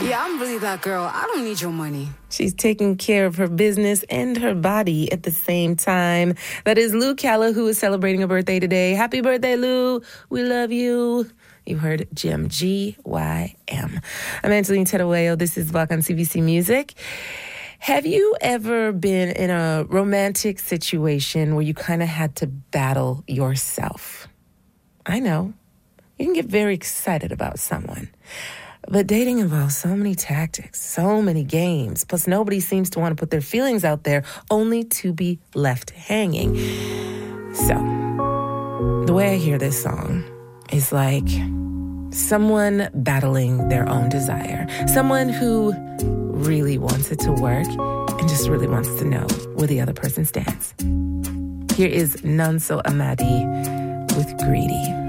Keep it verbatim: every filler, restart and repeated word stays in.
Yeah, I'm really that girl. I don't need your money. She's taking care of her business and her body at the same time. That is Lou Calla, who is celebrating a birthday today. Happy birthday, Lou. We love you. You heard Jim, G Y M. I'm Angeline Teruello. This is Walk on C B C Music. Have you ever been in a romantic situation where you kind of had to battle yourself? I know. You can get very excited about someone. But dating involves so many tactics, so many games. Plus, nobody seems to want to put their feelings out there, only to be left hanging. So, the way I hear this song is like someone battling their own desire. Someone who really wants it to work and just really wants to know where the other person stands. Here is Nonso Amadi with Greedy.